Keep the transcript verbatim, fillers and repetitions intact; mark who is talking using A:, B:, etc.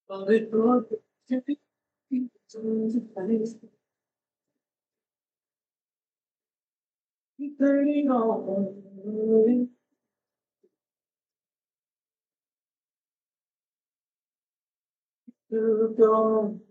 A: But it brought to be to place, turning on to go.